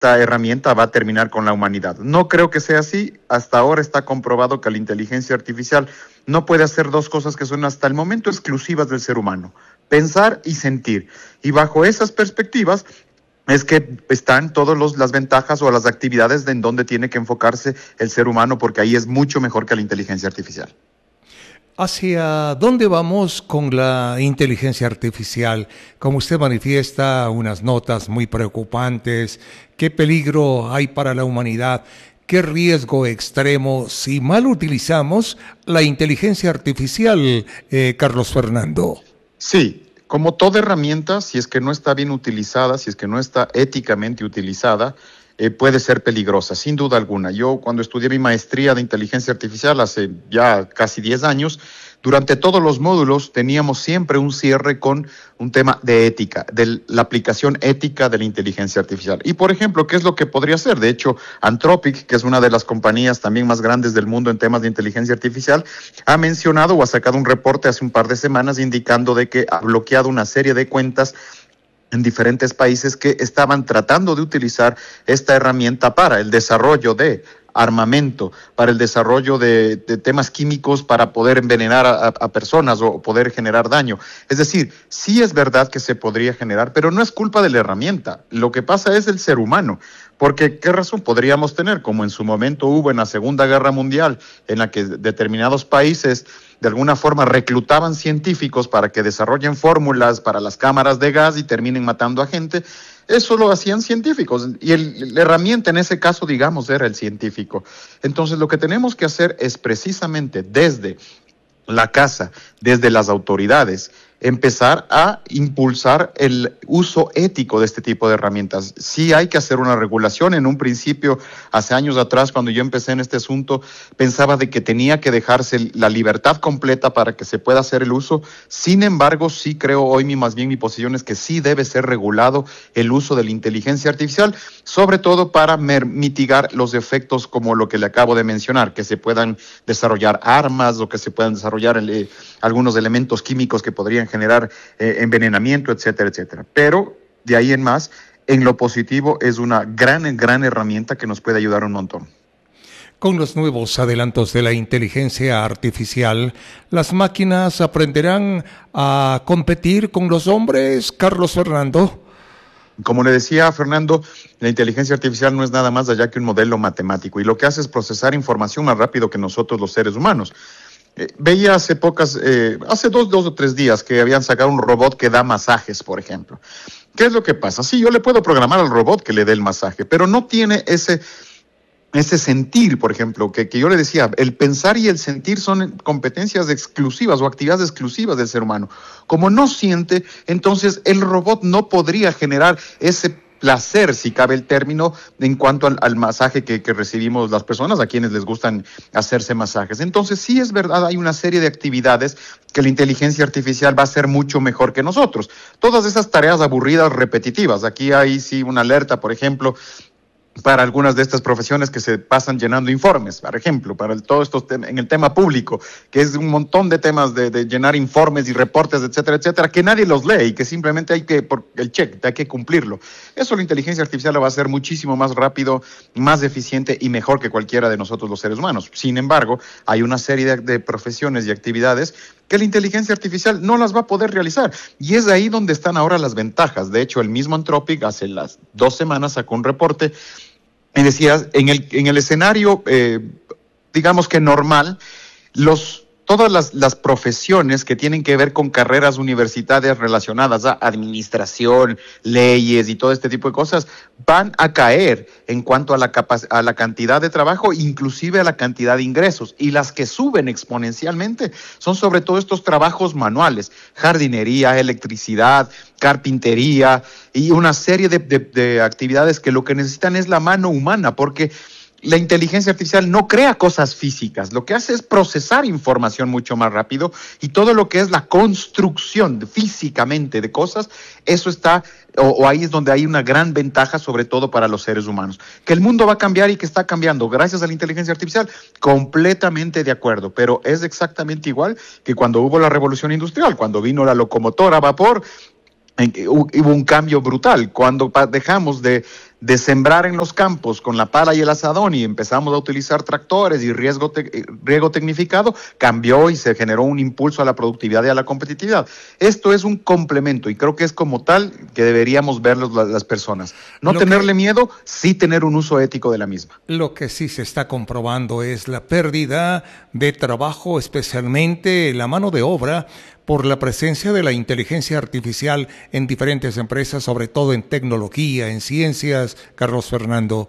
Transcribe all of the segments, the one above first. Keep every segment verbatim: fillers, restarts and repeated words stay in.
esta herramienta va a terminar con la humanidad. No creo que sea así. Hasta ahora está comprobado que la inteligencia artificial no puede hacer dos cosas que son hasta el momento exclusivas del ser humano: pensar y sentir. Y bajo esas perspectivas es que están todas las ventajas o las actividades de en donde tiene que enfocarse el ser humano, porque ahí es mucho mejor que la inteligencia artificial. ¿Hacia dónde vamos con la inteligencia artificial? Como usted manifiesta, unas notas muy preocupantes. ¿Qué peligro hay para la humanidad? ¿Qué riesgo extremo si mal utilizamos la inteligencia artificial, eh, Carlos Fernando? Sí. Como toda herramienta, si es que no está bien utilizada, si es que no está éticamente utilizada, eh, puede ser peligrosa, sin duda alguna. Yo cuando estudié mi maestría de inteligencia artificial hace ya casi diez años, durante todos los módulos teníamos siempre un cierre con un tema de ética, de la aplicación ética de la inteligencia artificial. Y por ejemplo, ¿qué es lo que podría ser? De hecho, Anthropic, que es una de las compañías también más grandes del mundo en temas de inteligencia artificial, ha mencionado o ha sacado un reporte hace un par de semanas indicando de que ha bloqueado una serie de cuentas en diferentes países que estaban tratando de utilizar esta herramienta para el desarrollo de armamento, para el desarrollo de, de temas químicos para poder envenenar a, a personas o poder generar daño. Es decir, sí es verdad que se podría generar, pero no es culpa de la herramienta. Lo que pasa es el ser humano. Porque, ¿qué razón podríamos tener? Como en su momento hubo en la Segunda Guerra Mundial, en la que determinados países de alguna forma reclutaban científicos para que desarrollen fórmulas para las cámaras de gas y terminen matando a gente. Eso lo hacían científicos y el, la herramienta en ese caso, digamos, era el científico. Entonces, lo que tenemos que hacer es precisamente desde la casa, desde las autoridades, empezar a impulsar el uso ético de este tipo de herramientas. Sí hay que hacer una regulación. En un principio, hace años atrás, cuando yo empecé en este asunto, pensaba de que tenía que dejarse la libertad completa para que se pueda hacer el uso. Sin embargo, sí creo hoy, mi, más bien mi posición es que sí debe ser regulado el uso de la inteligencia artificial, sobre todo para mitigar los efectos como lo que le acabo de mencionar, que se puedan desarrollar armas o que se puedan desarrollar eh, algunos elementos químicos que podrían generar eh, envenenamiento, etcétera, etcétera. Pero de ahí en más, en lo positivo, es una gran, gran herramienta que nos puede ayudar un montón. Con los nuevos adelantos de la inteligencia artificial, ¿las máquinas aprenderán a competir con los hombres, Carlos Fernando? Como le decía a Fernando, la inteligencia artificial no es nada más allá que un modelo matemático y lo que hace es procesar información más rápido que nosotros los seres humanos. Eh, veía hace pocas, eh, hace dos, dos o tres días que habían sacado un robot que da masajes, por ejemplo. ¿Qué es lo que pasa? Sí, yo le puedo programar al robot que le dé el masaje, pero no tiene ese, ese sentir, por ejemplo, que, que yo le decía, el pensar y el sentir son competencias exclusivas o actividades exclusivas del ser humano. Como no siente, entonces el robot no podría generar ese placer, si cabe el término, en cuanto al, al masaje que, que recibimos las personas a quienes les gustan hacerse masajes. Entonces, sí es verdad, hay una serie de actividades que la inteligencia artificial va a hacer mucho mejor que nosotros. Todas esas tareas aburridas, repetitivas. Aquí hay sí una alerta, por ejemplo, para algunas de estas profesiones que se pasan llenando informes, por ejemplo, para el, todo esto en el tema público, que es un montón de temas de, de llenar informes y reportes, etcétera, etcétera, que nadie los lee y que simplemente hay que, por el check, hay que cumplirlo. Eso la inteligencia artificial lo va a hacer muchísimo más rápido, más eficiente y mejor que cualquiera de nosotros los seres humanos. Sin embargo, hay una serie de, de profesiones y actividades que la inteligencia artificial no las va a poder realizar. Y es ahí donde están ahora las ventajas. De hecho, el mismo Anthropic hace las dos semanas sacó un reporte y decía, en el, en el escenario, eh, digamos que normal, los, todas las, las profesiones que tienen que ver con carreras universitarias relacionadas a administración, leyes y todo este tipo de cosas, van a caer en cuanto a la, capac- a la cantidad de trabajo, inclusive a la cantidad de ingresos. Y las que suben exponencialmente son sobre todo estos trabajos manuales, jardinería, electricidad, carpintería y una serie de, de, de actividades que lo que necesitan es la mano humana, porque la inteligencia artificial no crea cosas físicas, lo que hace es procesar información mucho más rápido y todo lo que es la construcción de, físicamente de cosas, eso está, o, o ahí es donde hay una gran ventaja, sobre todo para los seres humanos. Que el mundo va a cambiar y que está cambiando gracias a la inteligencia artificial, completamente de acuerdo, pero es exactamente igual que cuando hubo la revolución industrial, cuando vino la locomotora a vapor, hubo un cambio brutal. Cuando dejamos de de sembrar en los campos con la pala y el azadón y empezamos a utilizar tractores y riesgo te riego tecnificado, cambió y se generó un impulso a la productividad y a la competitividad. Esto es un complemento y creo que es como tal que deberíamos verlo las personas. No lo tenerle que, miedo, sí tener un uso ético de la misma. Lo que sí se está comprobando es la pérdida de trabajo, especialmente la mano de obra, por la presencia de la inteligencia artificial en diferentes empresas, sobre todo en tecnología, en ciencias, Carlos Fernando.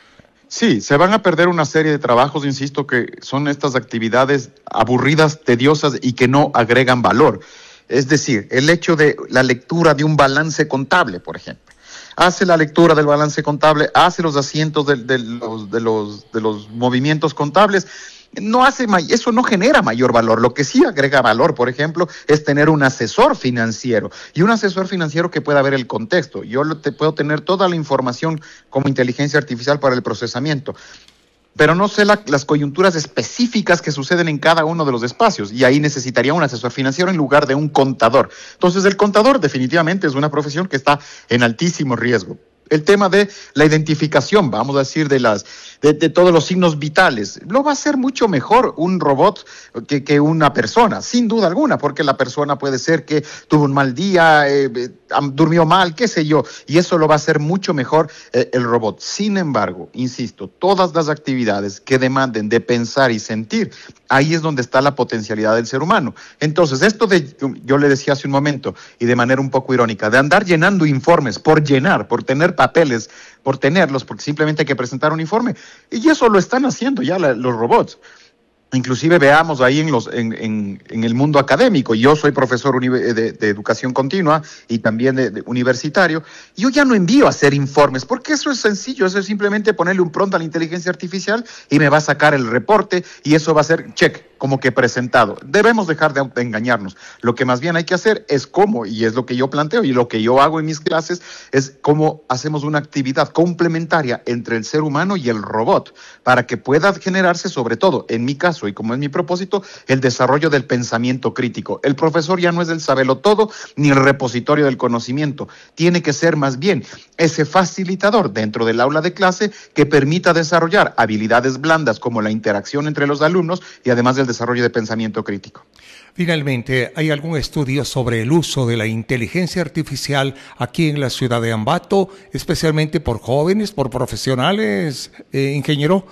Sí, se van a perder una serie de trabajos, insisto, que son estas actividades aburridas, tediosas y que no agregan valor. Es decir, el hecho de la lectura de un balance contable, por ejemplo. Hace la lectura del balance contable, hace los asientos de, de, los, de, los, de los movimientos contables. No hace, eso no genera mayor valor. Lo que sí agrega valor, por ejemplo, es tener un asesor financiero y un asesor financiero que pueda ver el contexto. Yo te puedo tener toda la información como inteligencia artificial para el procesamiento, pero no sé la, las coyunturas específicas que suceden en cada uno de los espacios y ahí necesitaría un asesor financiero en lugar de un contador. Entonces el contador definitivamente es una profesión que está en altísimo riesgo. El tema de la identificación, vamos a decir, de las de, de todos los signos vitales, lo va a hacer mucho mejor un robot que, que una persona, sin duda alguna, porque la persona puede ser que tuvo un mal día, eh, eh, durmió mal, qué sé yo, y eso lo va a hacer mucho mejor eh, el robot. Sin embargo, insisto, todas las actividades que demanden de pensar y sentir, ahí es donde está la potencialidad del ser humano. Entonces, esto de, yo le decía hace un momento, y de manera un poco irónica, de andar llenando informes por llenar, por tener papeles, por tenerlos, porque simplemente hay que presentar un informe, y eso lo están haciendo ya la, los robots. Inclusive veamos ahí en, los, en, en, en el mundo académico, yo soy profesor de, de educación continua y también de, de universitario, yo ya no envío a hacer informes, porque eso es sencillo, eso es simplemente ponerle un prompt a la inteligencia artificial y me va a sacar el reporte y eso va a ser check, como que presentado. Debemos dejar de, de engañarnos. Lo que más bien hay que hacer es cómo, y es lo que yo planteo y lo que yo hago en mis clases, es cómo hacemos una actividad complementaria entre el ser humano y el robot, para que pueda generarse, sobre todo, en mi caso, y como es mi propósito, el desarrollo del pensamiento crítico. El profesor ya no es el sabelotodo ni el repositorio del conocimiento. Tiene que ser más bien ese facilitador dentro del aula de clase que permita desarrollar habilidades blandas como la interacción entre los alumnos y además del desarrollo de pensamiento crítico. Finalmente, ¿hay algún estudio sobre el uso de la inteligencia artificial aquí en la ciudad de Ambato, especialmente por jóvenes, por profesionales, eh, ingeniero?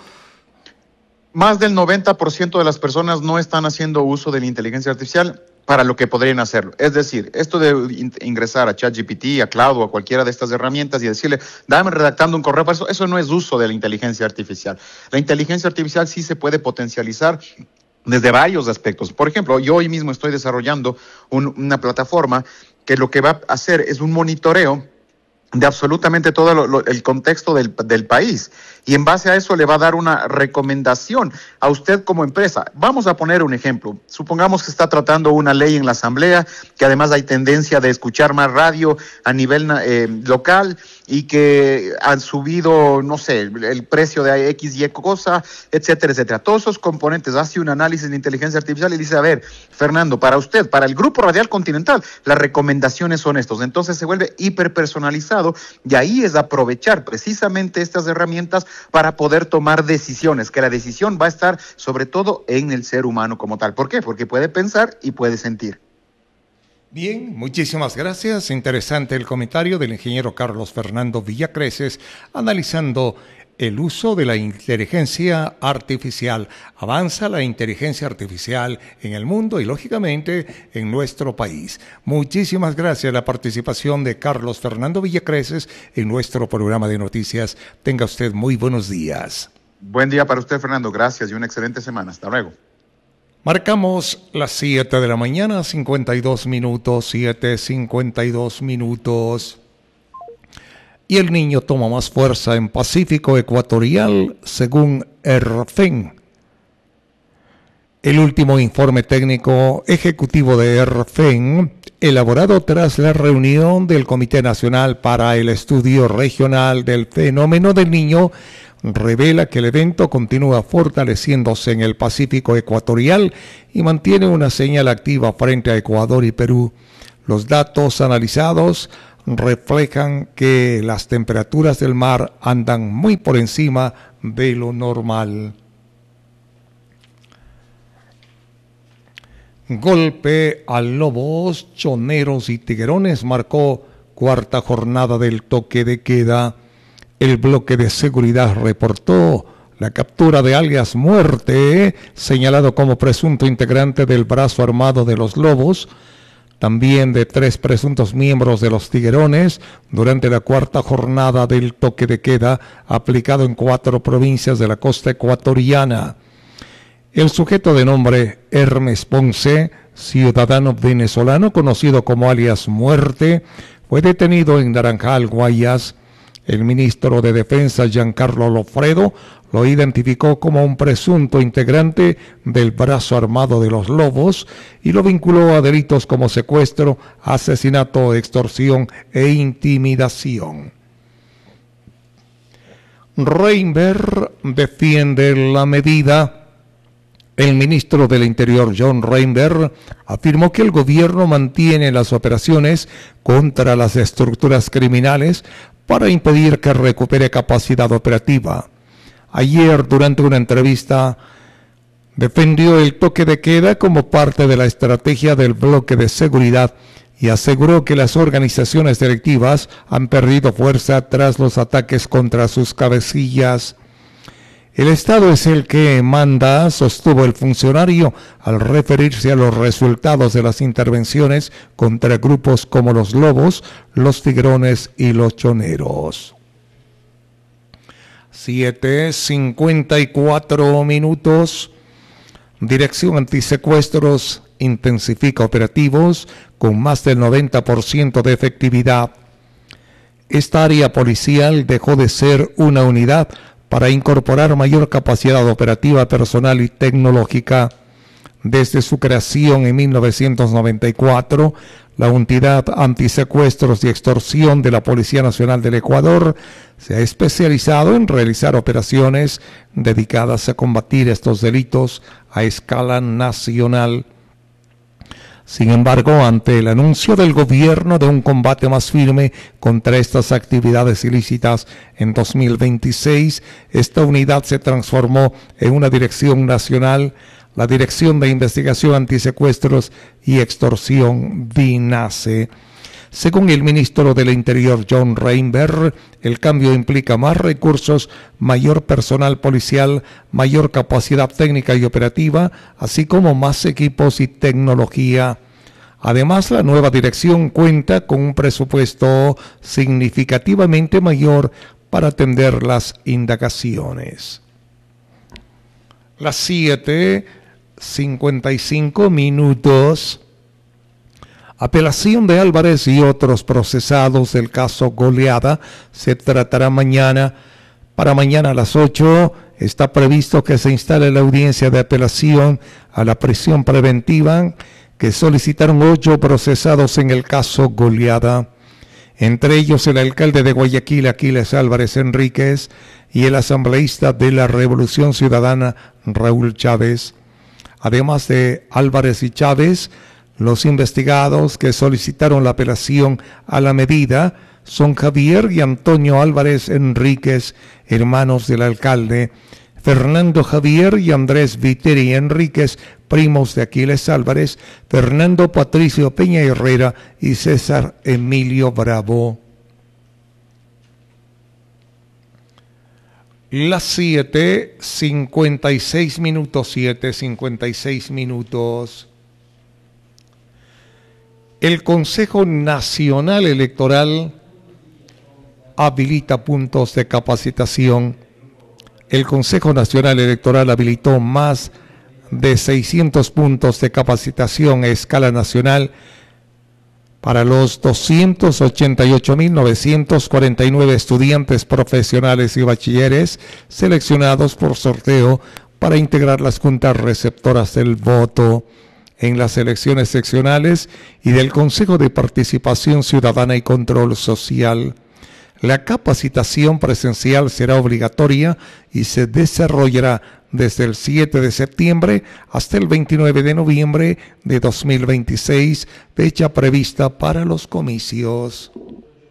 Más del noventa por ciento de las personas no están haciendo uso de la inteligencia artificial para lo que podrían hacerlo. Es decir, esto de ingresar a ChatGPT, a Cloud o a cualquiera de estas herramientas y decirle, dame redactando un correo para eso, eso no es uso de la inteligencia artificial. La inteligencia artificial sí se puede potencializar desde varios aspectos. Por ejemplo, yo hoy mismo estoy desarrollando un, una plataforma que lo que va a hacer es un monitoreo de absolutamente todo lo, lo, el contexto del, del país. Y en base a eso le va a dar una recomendación a usted como empresa. Vamos a poner un ejemplo. Supongamos que está tratando una ley en la asamblea, que además hay tendencia de escuchar más radio a nivel eh, local y que han subido, no sé, el precio de X y cosa, etcétera, etcétera. Todos esos componentes, hace un análisis de inteligencia artificial y dice, a ver, Fernando, para usted, para el Grupo Radial Continental, las recomendaciones son estos. Entonces se vuelve hiperpersonalizado y ahí es aprovechar precisamente estas herramientas para poder tomar decisiones, que la decisión va a estar sobre todo en el ser humano como tal. ¿Por qué? Porque puede pensar y puede sentir. Bien, muchísimas gracias. Interesante el comentario del ingeniero Carlos Fernando Villacreces, analizando el uso de la inteligencia artificial. Avanza la inteligencia artificial en el mundo y, lógicamente, en nuestro país. Muchísimas gracias a la participación de Carlos Fernando Villacreces en nuestro programa de noticias. Tenga usted muy buenos días. Buen día para usted, Fernando. Gracias y una excelente semana. Hasta luego. Marcamos las siete de la mañana, cincuenta y dos minutos, siete cincuenta y dos minutos. Y el niño toma más fuerza en Pacífico Ecuatorial, según ERFEN. El último informe técnico ejecutivo de ERFEN, elaborado tras la reunión del Comité Nacional para el Estudio Regional del Fenómeno del Niño, revela que el evento continúa fortaleciéndose en el Pacífico Ecuatorial y mantiene una señal activa frente a Ecuador y Perú. Los datos analizados reflejan que las temperaturas del mar andan muy por encima de lo normal. Golpe a lobos, choneros y tiguerones marcó cuarta jornada del toque de queda. El bloque de seguridad reportó la captura de alias Muerte, señalado como presunto integrante del brazo armado de los lobos, también de tres presuntos miembros de los tiguerones, durante la cuarta jornada del toque de queda aplicado en cuatro provincias de la costa ecuatoriana. El sujeto de nombre Hermes Ponce, ciudadano venezolano conocido como alias Muerte, fue detenido en Naranjal, Guayas. El ministro de Defensa, Giancarlo Lofredo, lo identificó como un presunto integrante del brazo armado de los lobos y lo vinculó a delitos como secuestro, asesinato, extorsión e intimidación. Reinberg defiende la medida. El ministro del Interior, John Reinberg, afirmó que el gobierno mantiene las operaciones contra las estructuras criminales para impedir que recupere capacidad operativa. Ayer, durante una entrevista, defendió el toque de queda como parte de la estrategia del bloque de seguridad y aseguró que las organizaciones delictivas han perdido fuerza tras los ataques contra sus cabecillas. El Estado es el que manda, sostuvo el funcionario al referirse a los resultados de las intervenciones contra grupos como los lobos, los tigrones y los choneros. siete cincuenta y cuatro minutos. Dirección Antisecuestros intensifica operativos con más del noventa por ciento de efectividad. Esta área policial dejó de ser una unidad para incorporar mayor capacidad operativa personal y tecnológica. Desde su creación en mil novecientos noventa y cuatro, la Unidad Antisecuestros y Extorsión de la Policía Nacional del Ecuador se ha especializado en realizar operaciones dedicadas a combatir estos delitos a escala nacional. Sin embargo, ante el anuncio del gobierno de un combate más firme contra estas actividades ilícitas en dos mil veintiséis, esta unidad se transformó en una dirección nacional, la Dirección de Investigación Antisecuestros y Extorsión, DINASE. Según el ministro del Interior, John Reinberg, el cambio implica más recursos, mayor personal policial, mayor capacidad técnica y operativa, así como más equipos y tecnología. Además, la nueva dirección cuenta con un presupuesto significativamente mayor para atender las indagaciones. Las siete cincuenta y cinco minutos. Apelación de Álvarez y otros procesados del caso Goleada se tratará mañana. Para mañana a las ocho está previsto que se instale la audiencia de apelación a la prisión preventiva que solicitaron ocho procesados en el caso Goleada. Entre ellos el alcalde de Guayaquil, Aquiles Álvarez Enríquez, y el asambleísta de la Revolución Ciudadana, Raúl Chávez. Además de Álvarez y Chávez, los investigados que solicitaron la apelación a la medida son Javier y Antonio Álvarez Enríquez, hermanos del alcalde, Fernando Javier y Andrés Viteri Enríquez, primos de Aquiles Álvarez, Fernando Patricio Peña Herrera y César Emilio Bravo. Las siete cincuenta y seis minutos, siete cincuenta y seis minutos. El Consejo Nacional Electoral habilita puntos de capacitación. El Consejo Nacional Electoral habilitó más de seiscientos puntos de capacitación a escala nacional para los doscientos ochenta y ocho mil novecientos cuarenta y nueve estudiantes profesionales y bachilleres seleccionados por sorteo para integrar las juntas receptoras del voto en las elecciones seccionales y del Consejo de Participación Ciudadana y Control Social. La capacitación presencial será obligatoria y se desarrollará desde el siete de septiembre hasta el veintinueve de noviembre de dos mil veintiséis, fecha prevista para los comicios.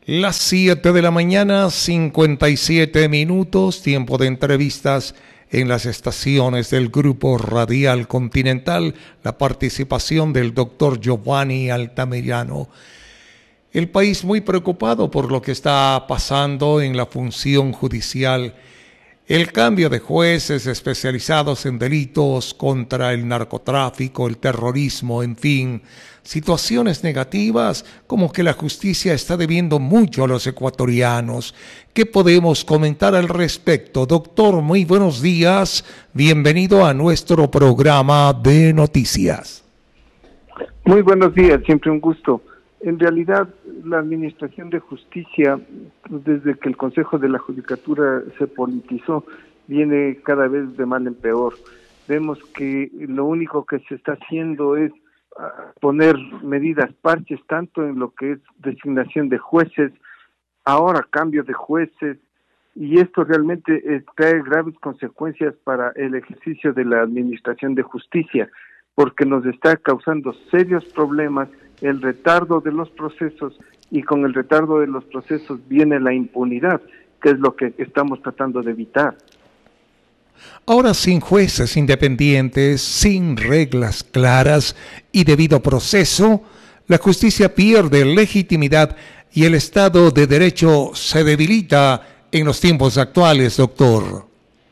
Las siete de la mañana, cincuenta y siete minutos, tiempo de entrevistas en las estaciones del Grupo Radial Continental, la participación del doctor Giovanni Altamirano. El país muy preocupado por lo que está pasando en la función judicial. El cambio de jueces especializados en delitos contra el narcotráfico, el terrorismo, en fin, situaciones negativas como que la justicia está debiendo mucho a los ecuatorianos. ¿Qué podemos comentar al respecto? Doctor, muy buenos días. Bienvenido a nuestro programa de noticias. Muy buenos días, siempre un gusto. En realidad, la Administración de Justicia, desde que el Consejo de la Judicatura se politizó, viene cada vez de mal en peor. Vemos que lo único que se está haciendo es poner medidas parches, tanto en lo que es designación de jueces, ahora cambio de jueces, y esto realmente eh, trae graves consecuencias para el ejercicio de la Administración de Justicia, porque nos está causando serios problemas el retardo de los procesos, y con el retardo de los procesos viene la impunidad, que es lo que estamos tratando de evitar. Ahora, sin jueces independientes, sin reglas claras y debido proceso, la justicia pierde legitimidad y el Estado de Derecho se debilita en los tiempos actuales, doctor.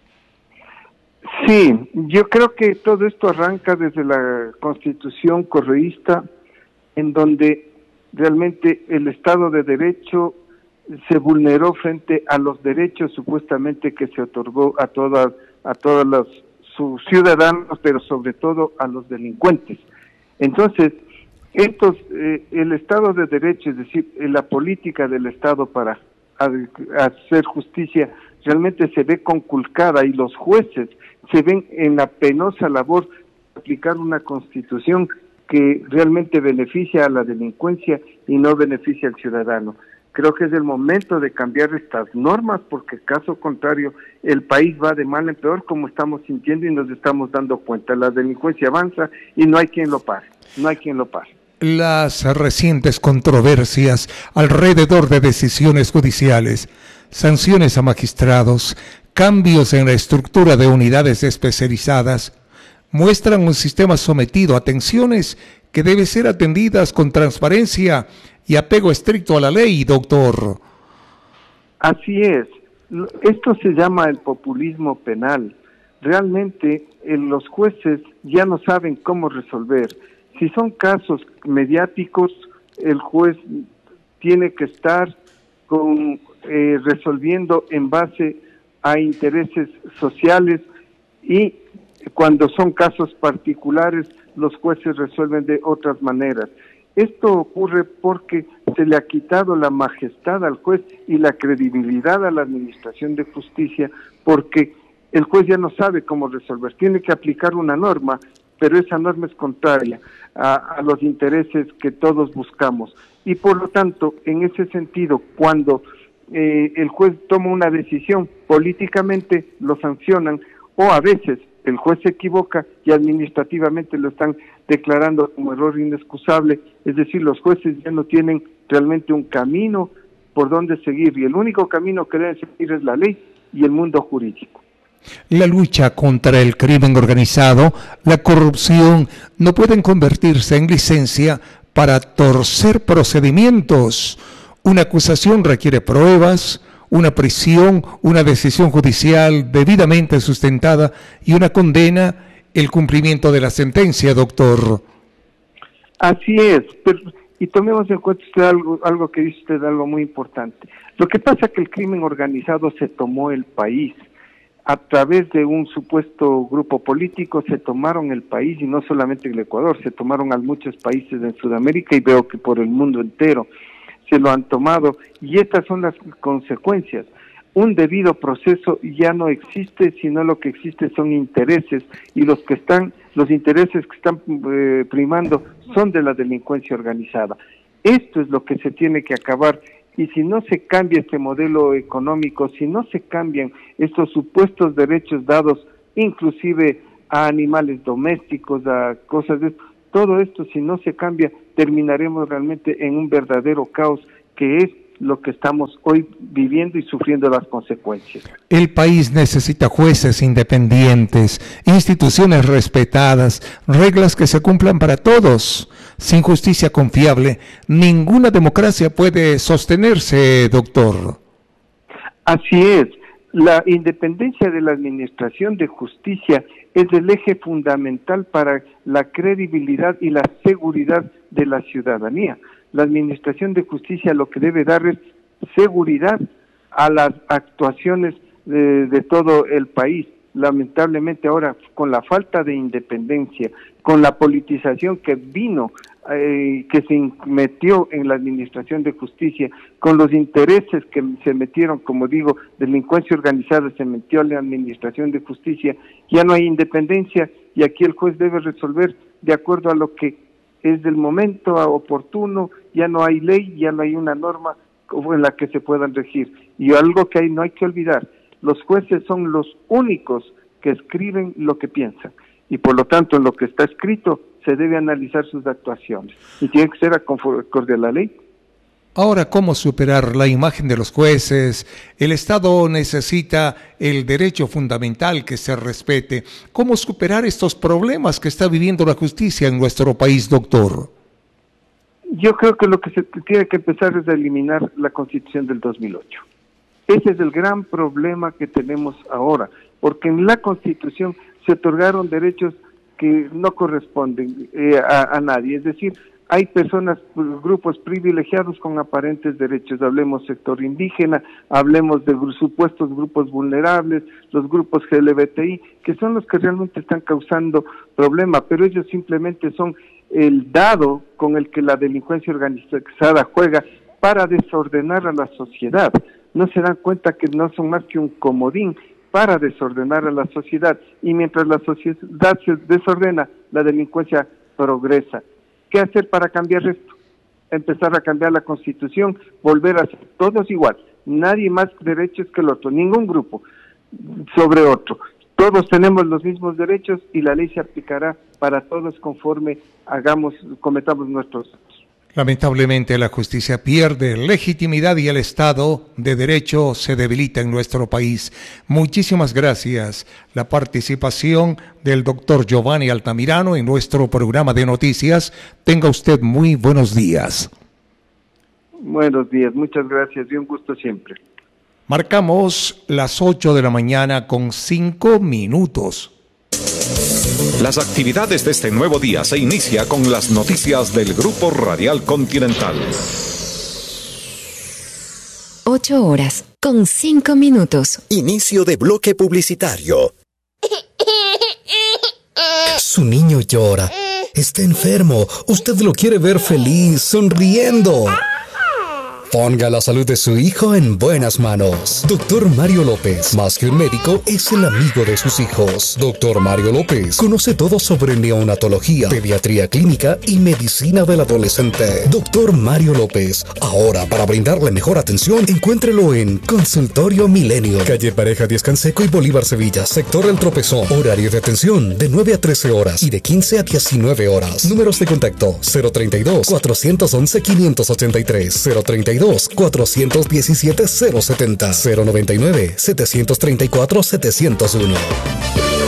Sí, yo creo que todo esto arranca desde la Constitución correísta, en donde realmente el Estado de Derecho se vulneró frente a los derechos supuestamente que se otorgó a todas a todos los sus ciudadanos, pero sobre todo a los delincuentes. Entonces, estos eh, el Estado de Derecho, es decir, la política del Estado para hacer justicia, realmente se ve conculcada, y los jueces se ven en la penosa labor de aplicar una Constitución que realmente beneficia a la delincuencia y no beneficia al ciudadano. Creo que es el momento de cambiar estas normas, porque caso contrario el país va de mal en peor, como estamos sintiendo y nos estamos dando cuenta. La delincuencia avanza y no hay quien lo pare, no hay quien lo pare. Las recientes controversias alrededor de decisiones judiciales, sanciones a magistrados, cambios en la estructura de unidades especializadas, muestran un sistema sometido a tensiones que deben ser atendidas con transparencia y apego estricto a la ley, doctor. Así es. Esto se llama el populismo penal. Realmente eh, los jueces ya no saben cómo resolver. Si son casos mediáticos, el juez tiene que estar con, eh, resolviendo en base a intereses sociales, y cuando son casos particulares, los jueces resuelven de otras maneras. Esto ocurre porque se le ha quitado la majestad al juez y la credibilidad a la Administración de Justicia, porque el juez ya no sabe cómo resolver. Tiene que aplicar una norma, pero esa norma es contraria a, a los intereses que todos buscamos. Y por lo tanto, en ese sentido, cuando eh, el juez toma una decisión, políticamente lo sancionan, o a veces el juez se equivoca y administrativamente lo están declarando como error inexcusable. Es decir, los jueces ya no tienen realmente un camino por donde seguir, y el único camino que deben seguir es la ley y el mundo jurídico. La lucha contra el crimen organizado, la corrupción, no pueden convertirse en licencia para torcer procedimientos. Una acusación requiere pruebas, una prisión, una decisión judicial debidamente sustentada y una condena, el cumplimiento de la sentencia, doctor. Así es, pero, y tomemos en cuenta usted algo, algo que dice usted, algo muy importante. Lo que pasa es que el crimen organizado se tomó el país. A través de un supuesto grupo político se tomaron el país, y no solamente el Ecuador, se tomaron a muchos países en Sudamérica, y veo que por el mundo entero se lo han tomado, y estas son las consecuencias. Un debido proceso ya no existe, sino lo que existe son intereses, y los que están, los intereses que están eh, primando son de la delincuencia organizada. Esto es lo que se tiene que acabar, y si no se cambia este modelo económico, si no se cambian estos supuestos derechos dados inclusive a animales domésticos, a cosas de esto, todo esto si no se cambia, terminaremos realmente en un verdadero caos, que es lo que estamos hoy viviendo y sufriendo las consecuencias. El país necesita jueces independientes, instituciones respetadas, reglas que se cumplan para todos. Sin justicia confiable, ninguna democracia puede sostenerse, doctor. Así es. La independencia de la administración de justicia es el eje fundamental para la credibilidad y la seguridad de la ciudadanía. La administración de justicia lo que debe dar es seguridad a las actuaciones de, de todo el país. Lamentablemente ahora, con la falta de independencia, con la politización que vino, eh, que se metió en la administración de justicia, con los intereses que se metieron, como digo, delincuencia organizada se metió en la administración de justicia, ya no hay independencia y aquí el juez debe resolver de acuerdo a lo que es del momento oportuno, ya no hay ley, ya no hay una norma en la que se puedan regir. Y algo que hay, no hay que olvidar, los jueces son los únicos que escriben lo que piensan y por lo tanto en lo que está escrito se debe analizar sus actuaciones y tiene que ser acorde a la ley. Ahora, ¿cómo superar la imagen de los jueces? El Estado necesita el derecho fundamental que se respete. ¿Cómo superar estos problemas que está viviendo la justicia en nuestro país, doctor? Yo creo que lo que se tiene que empezar es a eliminar la Constitución del dos mil ocho. Ese es el gran problema que tenemos ahora, porque en la Constitución se otorgaron derechos que no corresponden eh, a, a nadie, es decir, hay personas, grupos privilegiados con aparentes derechos, hablemos sector indígena, hablemos de supuestos grupos vulnerables, los grupos L G B T I, que son los que realmente están causando problemas, pero ellos simplemente son el dado con el que la delincuencia organizada juega para desordenar a la sociedad. No se dan cuenta que no son más que un comodín para desordenar a la sociedad, y mientras la sociedad se desordena, la delincuencia progresa. ¿Qué hacer para cambiar esto? Empezar a cambiar la Constitución, volver a ser todos igual, nadie más derechos que el otro, ningún grupo sobre otro. Todos tenemos los mismos derechos y la ley se aplicará para todos conforme hagamos, cometamos nuestros actos. Lamentablemente la justicia pierde legitimidad y el Estado de Derecho se debilita en nuestro país. Muchísimas gracias. La participación del doctor Giovanni Altamirano en nuestro programa de noticias. Tenga usted muy buenos días. Buenos días, muchas gracias y un gusto siempre. Marcamos las ocho de la mañana con cinco minutos. Las actividades de este nuevo día se inicia con las noticias del Grupo Radial Continental. Ocho horas con cinco minutos. Inicio de bloque publicitario. Su niño llora. Está enfermo. Usted lo quiere ver feliz, sonriendo. Ponga la salud de su hijo en buenas manos. Doctor Mario López, más que un médico, es el amigo de sus hijos. Doctor Mario López conoce todo sobre neonatología, pediatría clínica y medicina del adolescente. Doctor Mario López, ahora para brindarle mejor atención, encuéntrelo en Consultorio Milenio, calle Pareja Díaz Canseco y Bolívar Sevilla, sector El Tropezón. Horario de atención de nueve a trece horas y de quince a diecinueve horas. Números de contacto cero treinta y dos, cuatrocientos once, quinientos ochenta y tres, cero treinta y dos, cuatrocientos diecisiete, cero setenta, cero noventa y nueve, setecientos treinta y cuatro, setecientos uno.